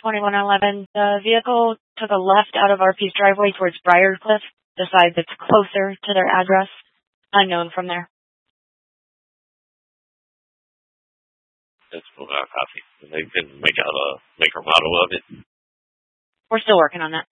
2111. The vehicle took a left out of RP's driveway towards Briarcliff, the side that's closer to their address. Unknown from there. That's copy. They didn't make a model of it. We're still working on that.